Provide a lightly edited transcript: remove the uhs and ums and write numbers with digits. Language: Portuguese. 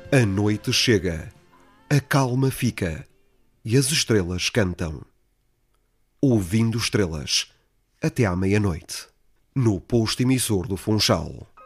A noite chega, a calma fica e as estrelas cantam. Ouvindo estrelas, até à meia-noite, no posto emissor do Funchal.